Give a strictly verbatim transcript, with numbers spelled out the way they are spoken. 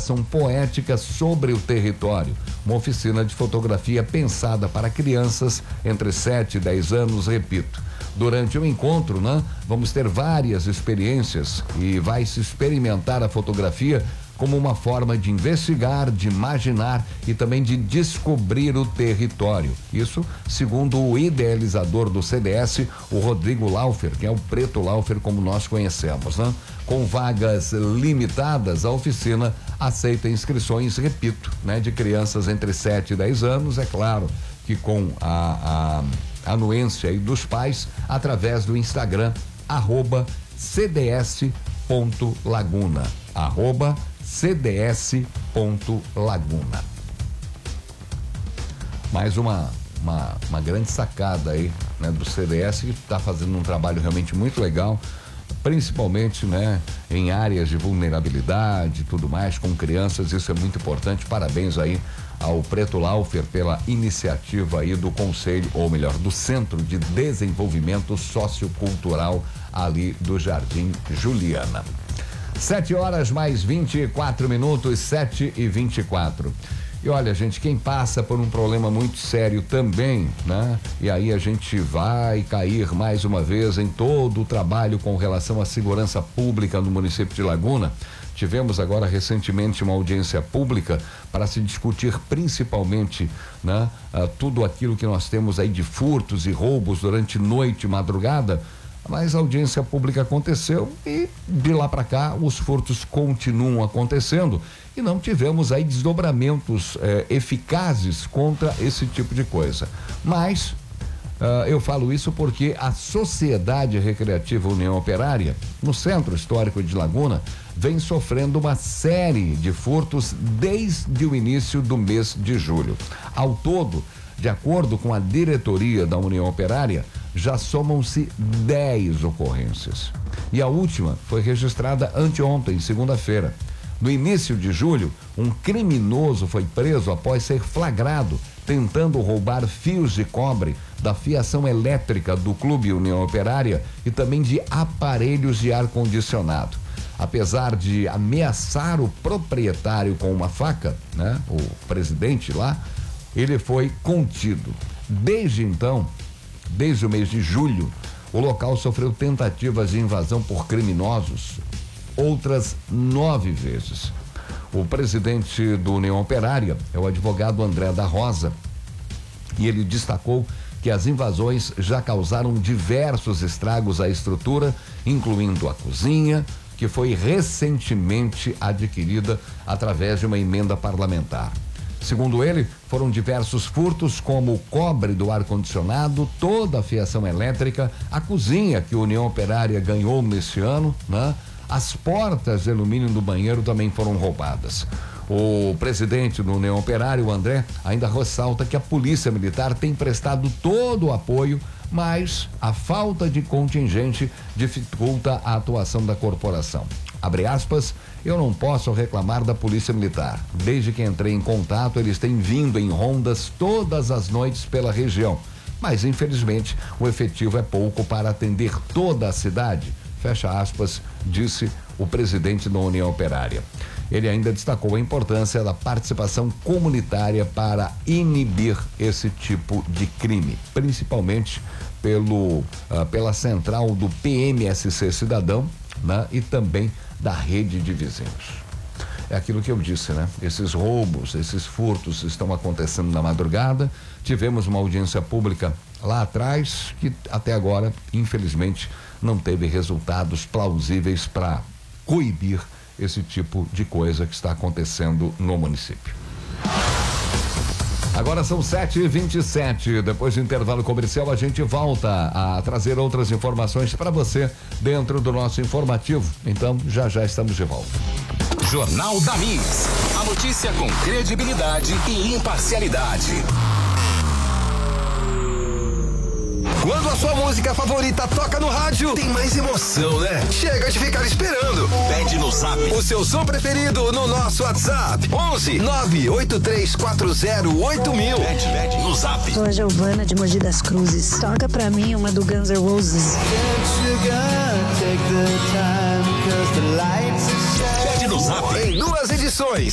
interpretação poética sobre o território. Uma oficina de fotografia pensada para crianças entre sete e dez anos, repito. Durante o encontro, né, vamos ter várias experiências e vai se experimentar a fotografia como uma forma de investigar, de imaginar e também de descobrir o território. Isso segundo o idealizador do C D S, o Rodrigo Laufer, que é o Preto Laufer como nós conhecemos, né? Com vagas limitadas, a oficina aceita inscrições, repito, né, de crianças entre sete e dez anos, é claro que com a, a anuência aí dos pais, através do Instagram, arroba cds.laguna, arroba cds.laguna. Mais uma, uma, uma grande sacada aí, né, do C D S, que está fazendo um trabalho realmente muito legal, principalmente, né, em áreas de vulnerabilidade e tudo mais, com crianças, isso é muito importante. Parabéns aí ao Preto Laufer pela iniciativa aí do Conselho, ou melhor, do Centro de Desenvolvimento Sociocultural ali do Jardim Juliana. Sete horas mais vinte e quatro minutos, sete e vinte e quatro. E olha, gente, quem passa por um problema muito sério também, né? E aí a gente vai cair mais uma vez em todo o trabalho com relação à segurança pública no município de Laguna. Tivemos agora recentemente uma audiência pública para se discutir principalmente, né, uh, tudo aquilo que nós temos aí de furtos e roubos durante noite e madrugada. Mas a audiência pública aconteceu e de lá para cá os furtos continuam acontecendo e não tivemos aí desdobramentos eh, eficazes contra esse tipo de coisa. Mas uh, eu falo isso porque a Sociedade Recreativa União Operária, no Centro Histórico de Laguna, vem sofrendo uma série de furtos desde o início do mês de julho. Ao todo, de acordo com a diretoria da União Operária, já somam-se dez ocorrências. E a última foi registrada anteontem, segunda-feira. No início de julho, um criminoso foi preso após ser flagrado tentando roubar fios de cobre da fiação elétrica do Clube União Operária e também de aparelhos de ar-condicionado. Apesar de ameaçar o proprietário com uma faca, né, o presidente lá, ele foi contido. Desde então, desde o mês de julho, o local sofreu tentativas de invasão por criminosos, outras nove vezes. O presidente do União Operária é o advogado André da Rosa, e ele destacou que as invasões já causaram diversos estragos à estrutura, incluindo a cozinha, que foi recentemente adquirida através de uma emenda parlamentar. Segundo ele, foram diversos furtos, como o cobre do ar-condicionado, toda a fiação elétrica, a cozinha que a União Operária ganhou nesse ano, né? As portas de alumínio do banheiro também foram roubadas. O presidente do União Operária, o André, ainda ressalta que a Polícia Militar tem prestado todo o apoio, mas a falta de contingente dificulta a atuação da corporação. Abre aspas, eu não posso reclamar da Polícia Militar. Desde que entrei em contato, eles têm vindo em rondas todas as noites pela região. Mas, infelizmente, o efetivo é pouco para atender toda a cidade. Fecha aspas, disse o presidente da União Operária. Ele ainda destacou a importância da participação comunitária para inibir esse tipo de crime, principalmente pelo, uh, pela central do P M S C Cidadão, né? E também da rede de vizinhos. É aquilo que eu disse, né? Esses roubos, esses furtos estão acontecendo na madrugada. Tivemos uma audiência pública lá atrás que até agora, infelizmente, não teve resultados plausíveis para coibir esse tipo de coisa que está acontecendo no município. Agora são sete e vinte e sete. Depois do intervalo comercial, a gente volta a trazer outras informações para você dentro do nosso informativo. Então, já já estamos de volta. Jornal da Mix. A notícia com credibilidade e imparcialidade. Quando a sua música favorita toca no rádio, tem mais emoção, né? Chega de ficar esperando. Pede no Zap o seu som preferido no nosso WhatsApp. onze nove oito três quatro zero oito mil. Pede, pede no Zap. Sou a Giovana de Mogi das Cruzes. Toca pra mim uma do Guns N' Roses. Pede no Zap. Em duas edições,